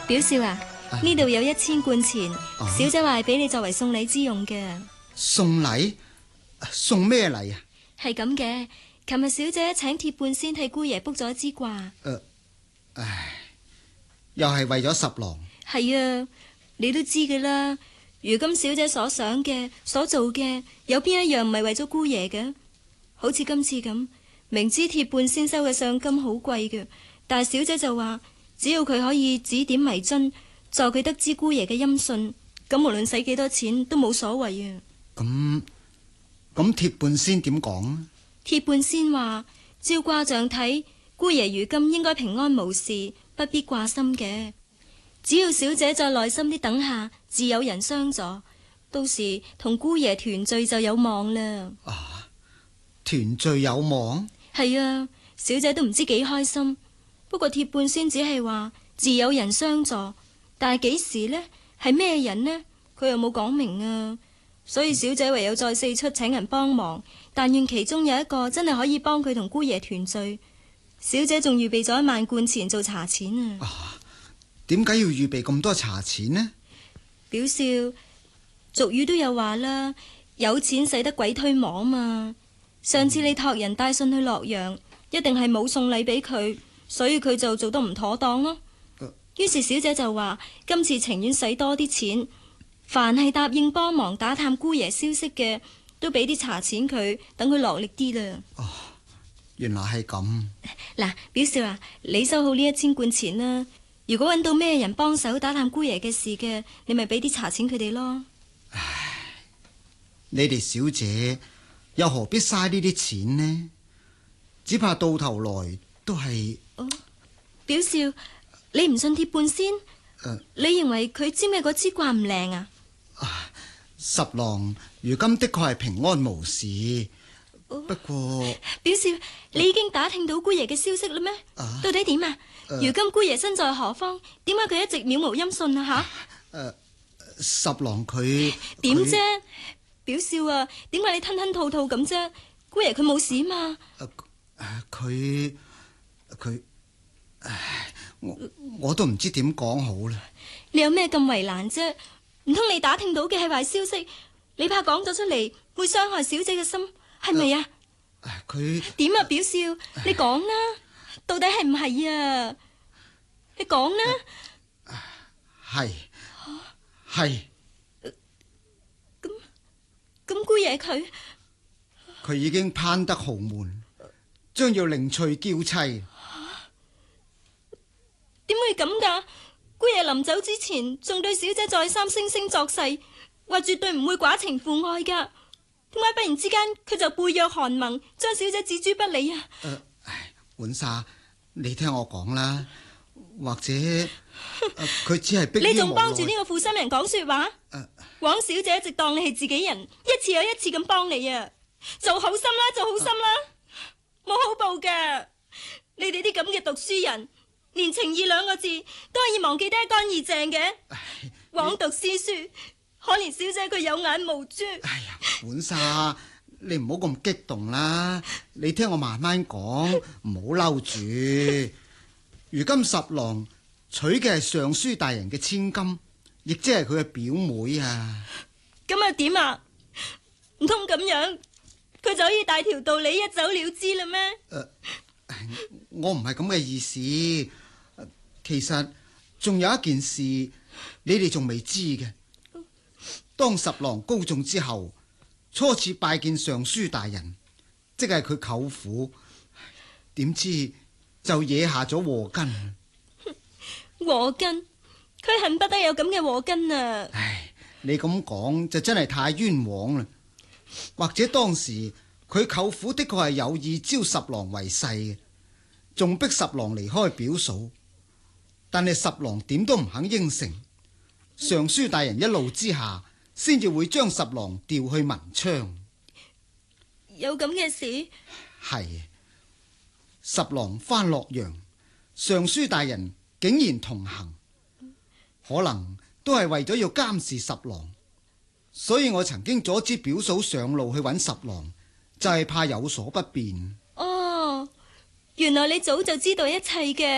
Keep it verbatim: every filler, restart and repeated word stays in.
表少啊，呢度、啊、有一千貫錢， 啊、 小姐話係俾你作為送禮之用嘅。 送禮？送咩禮啊？ 係咁嘅，琴日小姐請鐵半仙替姑爺卜咗一支卦。誒、 呃，唉，又係為咗十郎。 係啊，你都知㗎啦。如今小姐所想嘅、所做嘅，有邊一樣唔係為咗姑爺嘅？好似今次咁，明知鐵半仙收嘅上金好貴嘅，但係小姐就話，只要佢可以指點迷津，助佢得知姑爺嘅音訊，咁無論使幾多錢都冇所謂啊。 咁咁鐵半仙點講？ 鐵半仙話，照卦象睇，姑爺如今應該平安無事，不必掛心嘅。只要小姐再耐心啲等下，自有人相助，到時同姑爺團聚就有望啦。 啊，團聚有望？ 係啊，小姐都唔知幾開心。不過鐵半仙只係話自有人相助，但係幾時呢？係咩人呢？佢又冇講明啊。所以小姐唯有再四出請人幫忙，但願其中有一個真係可以幫佢同姑爺團聚。小姐仲預備咗一萬貫錢做茶錢啊！ 啊，點解要預備咁多茶錢呢？ 表少，俗語都有話啦，有錢使得鬼推磨嘛。上次你託人帶信去洛陽，一定係冇送禮俾佢，所以佢就做得唔妥當咯。呃、於是小姐就話今次情願使多啲錢，凡係答應幫忙打探姑爺消息嘅，都俾啲茶錢佢，等佢落力啲啦。 哦，原來係咁。 嗱，表少啊，你收好呢一千貫錢啦。如果揾到咩人幫手打探姑爺嘅事嘅，你咪俾啲茶錢佢哋咯。 唉，你哋小姐又何必嘥呢啲錢呢？只怕到頭來都係、 哦。表少，你唔信鐵半仙？呃、你認為佢占嘅嗰支卦唔靚啊？ 啊，十郎如今的確係平安無事， 哦、 不過表少，你已經打聽到姑爺嘅消息啦咩？ 啊、 到底點啊？ 呃、 如今姑爺身在何方？點解佢一直渺無音訊啊？吓、啊？ 誒、呃，十郎佢點啫？表少啊，點解你吞吞吐吐咁啫？姑爺佢冇事嘛？ 誒、呃，佢佢，唉，我我都唔知點講好啦。 你有咩咁為難啫？唔通你打聽到嘅係壞消息？你怕講咗出嚟會傷害小姐嘅心，係咪啊？ 佢點啊？表少，你講啦，到底係唔係啊？你講啦。 係係。 咁咁，姑爺佢佢已經攀得豪門，將要另娶嬌妻。 點會咁噶？姑爺臨走之前仲對小姐再三惺惺作誓，話絕對唔會寡情父愛噶。點解忽然之間佢就背約寒盟，將小姐置諸不理啊？誒、 呃，浣紗，你聽我講啦，或者佢、呃、只係逼於無奈。 你仲幫住呢個負心人講說話？ 呃、 枉小姐一直當你係自己人，一次又一次咁幫你啊！做好心啦，做好心啦，冇、呃、好報噶。你哋啲咁嘅讀書人，連情義兩個字都可以忘記得一乾二淨嘅，枉讀詩書，可憐小姐佢有眼無珠。 哎呀，浣紗，你唔好咁激動啦，你聽我慢慢講，唔好嬲住。如今十郎娶嘅係尚書大人嘅千金，亦即係佢嘅表妹啊。 咁啊點啊？唔通咁樣佢就可以大條道理一走了之啦咩？ 呃，我唔係咁嘅意思。其實仲有一件事，你哋仲未知嘅。當十郎高中之後，初次拜見尚書大人，即係佢舅父，點知就惹下咗禍根。 禍根？佢恨不得有咁嘅禍根啊！ 唉，你咁講就真係太冤枉啦。或者當時佢舅父的確係有意招十郎為婿嘅，仲逼十郎離開表嫂。但係十郎點都唔肯應承，尚書大人一怒之下，先至會將十郎調去文昌。 有咁嘅事？ 係，十郎返洛陽，尚書大人竟然同行，可能都係為咗要監視十郎，所以我曾經阻止表嫂上路去揾十郎，就係怕有所不便。 哦，原來你早就知道一切嘅。